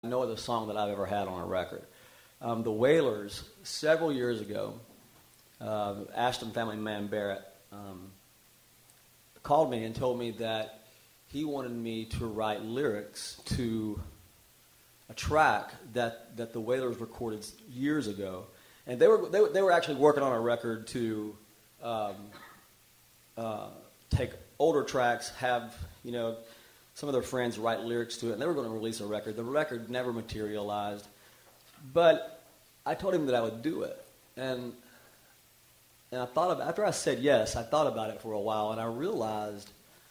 No other song that I've ever had on a record. The Wailers, several years ago, Ashton family man Barrett called me and told me that he wanted me to write lyrics to a track that the Wailers recorded years ago, and they were actually working on a record to take older tracks, have some of their friends write lyrics to it, and they were going to release a record. The record never materialized, but I told him that I would do it, and I thought after I said yes, I thought about it for a while, and I realized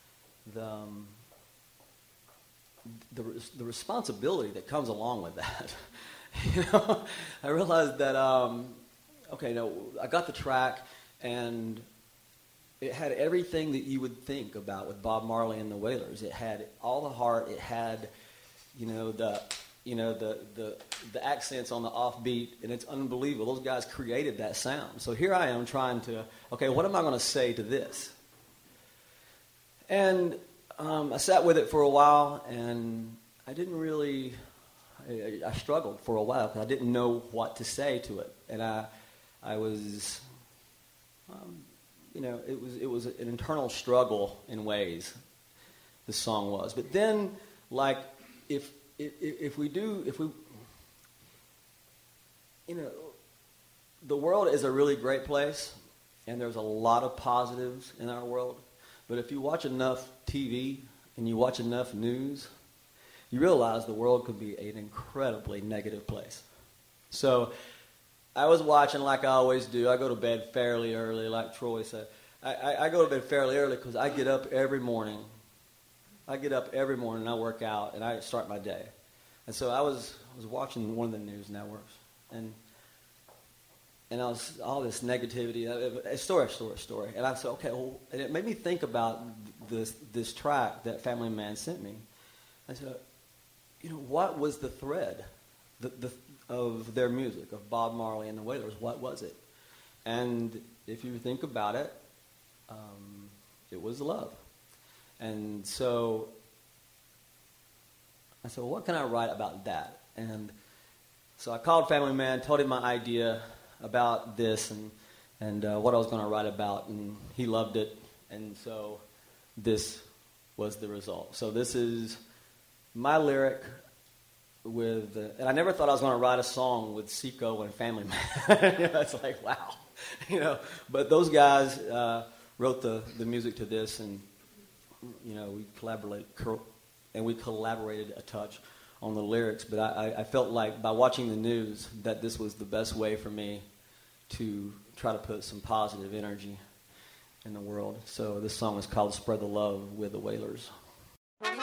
the responsibility that comes along with that. I realized that I got the track, and it had everything that you would think about with Bob Marley and the Wailers. It had all the heart. It had, the accents on the offbeat, and it's unbelievable. Those guys created that sound. So here I am trying to, what am I going to say to this? And I sat with it for a while, and I didn't really. I struggled for a while because I didn't know what to say to it, and I was. It was an internal struggle in ways. The song was, but then, if we, the world is a really great place, and there's a lot of positives in our world. But if you watch enough TV and you watch enough news, you realize the world could be an incredibly negative place. So I was watching like I always do. I go to bed fairly early, like Troy said. I go to bed fairly early because I get up every morning. And I work out and I start my day. And so I was watching one of the news networks, and I was all this negativity, story. And I said, and it made me think about this track that Family Man sent me. I said, what was the thread of their music, of Bob Marley and the Wailers? What was it? And if you think about it, it was love. And so I said, what can I write about that? And so I called Family Man, told him my idea about this and what I was going to write about, and he loved it. And so this was the result. So this is my lyric with, and I never thought I was going to write a song with Seco and Family Man. It's like, wow. But those guys wrote the music to this, and we collaborated a touch on the lyrics. But I felt like by watching the news that this was the best way for me to try to put some positive energy in the world. So this song is called "Spread the Love" with the Wailers.